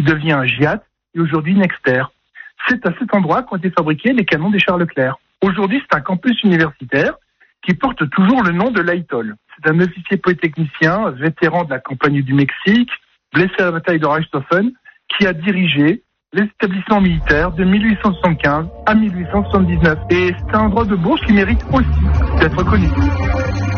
devient un GIAT et aujourd'hui Nexter. C'est à cet endroit qu'ont été fabriqués les canons des chars Leclerc. Aujourd'hui, c'est un campus universitaire qui porte toujours le nom de l'AITOL. C'est un officier polytechnicien, vétéran de la campagne du Mexique, blessé à la bataille de Reichshoffen, qui a dirigé les établissements militaires de 1875 à 1879. Et c'est un endroit de Bourges qui mérite aussi d'être connu.